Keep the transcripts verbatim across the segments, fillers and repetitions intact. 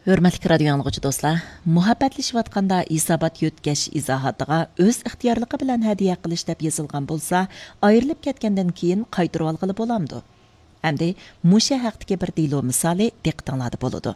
Hörmətli radio anlıqçı dostlar, muhabbətləşiyotqanda isabat yötkeş izahatıga öz ixtiyorluqi bilan hadiya qilish deb yozilgan bo'lsa, ayrilib ketgandan keyin qaytarib olg'ili bo'lamdi. Hamda musha haqdagi bir dilo misoli diqqatinglarda bo'ladi.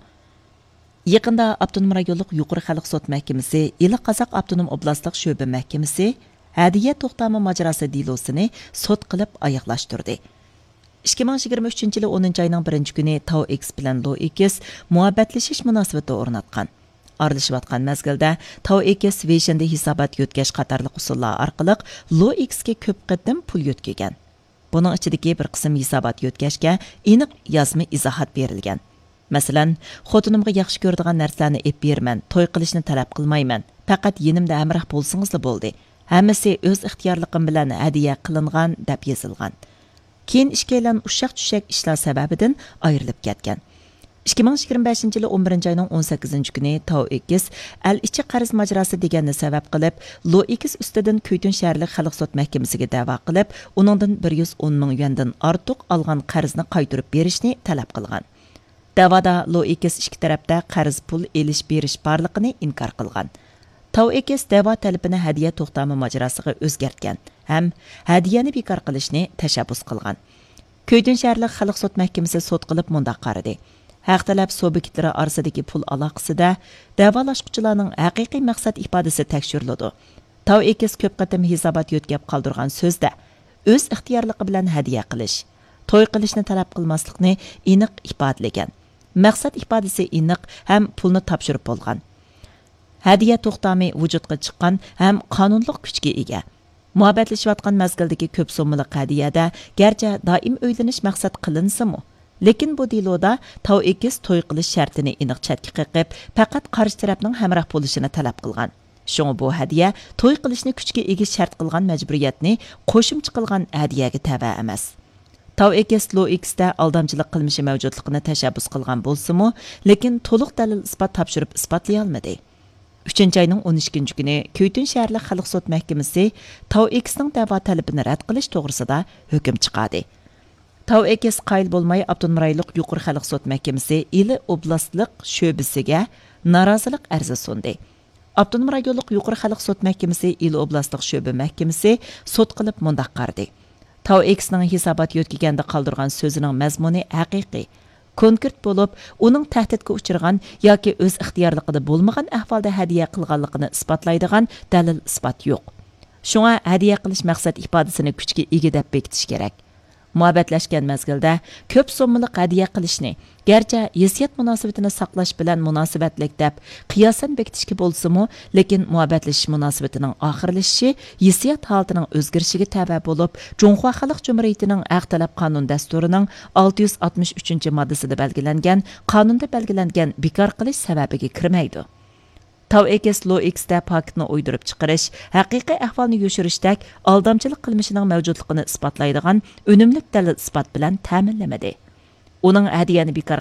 Yaqinda Abtonom rayonluq yuqori xalq sud mahkamasi, Ili Qozoq Abtonom oblastlik sho'ba mahkamasi hadiya to'xtami mojarosi dilosini sud qilib oyoqlashtirdi. ikki ming yigirma uchinchi yili o'ninchi oyning birinchi kuni Tau X bilan Lo X muhabbatlashish munosabati o'rnatgan. Aralashayotgan mezgilda Tau X Veshanda hisobot yotkash qatorliq usullar orqali Lo X ga ko'p qatim pul yotkagan. Buning ichidagi bir qism hisobot yotkashga aniq yozma izohat berilgan. Masalan, xotinimga yaxshi ko'radigan narsalarni ep berman, to'y qilishni talab qilmayman. Faqat yenimda hamroh bo'lsingizlar bo'ldi. Hammasi o'z ixtiyorliqim bilan hadiya qilingan deb yozilgan. Keyin ishkaylan ushaq-tushak ishlar sababidan ayrilib ketgan. ikki ming yigirma beshinchi yili o'n birinchi oyning o'n sakkizinchi kuni Tau X al ichi qarz majrosi deganni sabab qilib, Lo X ustidan Ko'ytun shaharlik xalq sud mahkamasiga da'vo qilib, uningdan bir yuz o'n ming yuandan ortiq olgan qarzni qaytarib berishni talab qilgan. Da'voda Lo X ikki tarafda qarz pul elish berish borligini inkor qilgan. Tau X da'vo talabini hadiya to'xtami majrosiga o'zgartgan ham hadiyani bekor qilishni tashabbus qilgan. Ko'ytun shaharlik xalq sud mahkamasi sud qilib mundaq qaradi. Haq talab subyektlari orasidagi pul aloqasida da'volashuvchilarning haqiqiy maqsad ifodasi tekshiriladi. Tau X ko'p qatim hisobot yo'tkab qoldirgan so'zda o'z ixtiyorligi bilan hadiya qilish, to'y qilishni talab qilmaslikni aniq ifodalagan. Maqsad ifodasi aniq ham pulni topshirib bo'lgan. Hadiya to'xtami vujudga chiqqan ham qonunliq kuchga ega. Muhabbatlashayotgan mazgildagi ko'p so'mliq hadiyada garchi doim o'ylanish maqsad qilinsa-mu, lekin bu diloda Tau X to'y qilish shartini aniq chatga qo'yib, faqat qarshi tarafning hamroh bo'lishini talab qilgan. Shunga bu hadiya to'y qilishni kuchga ega shart qilgan majburiyatni qo'shimcha qilgan hadiyaga tava emas. Tau X Lo X'da aldamchilik qilmishi mavjudligini tashabbus qilgan bo'lsa-mu, lekin to'liq dalil isbot topshirib isbotlay olmadi. uchinchi oyning o'n ikkinchi kuni Ko'ytun shaharlik xalq sud mahkamasi Tau X'ning da'vo talabini rad qilish to'g'risida hukm chiqardi. Tau X qoyil bo'lmay Abtonom rayonluq yuqori xalq sud mahkamasi Ili oblastlik sho'basiga norozilik arzi sundi. Abtonom rayonluq yuqori xalq sud mahkamasi Ili oblastlik sho'ba mahkamasi sud qilib mundaq qardi. Tau X'ning hisobot yo'tkaganda qoldirgan so'zining mazmuni haqiqiy, konkret bo'lib, uning tahdidga uchragan yoki o'z ixtiyorligida bo'lmagan ahvolda hadiya qilganligini isbotlaydigan dalil isbot yo'q. Shunga hadiya qilish maqsad ifodasini kuchga ega deb bekitish kerak. Muhabbatlashgan mazgilda ko'p so'mliq hadiya qilishni, garchi hissiyat munosabatini saqlash bilan munosabatlik deb qiyosan bekitishga bo'lsa-mu, lekin muhabbatlashish munosabatining oxirlashishi hissiyat holatining o'zgarishiga tava bo'lib, Jungxua Xalq Jumhuriyatining haq talab qonun dasturining olti yuz oltmish uchinchi moddasida belgilangan, qonunda belgilangan bekor qilish sababiga kirmaydi. Tau X Lo X'da paktni o'ydirib chiqarish, haqiqiy ahvolni yo'shirishdek aldamchilik qilmishining mavjudligini isbotlaydigan unumli dalil isbot bilan ta'minlamadi. Uning hadiyani bekor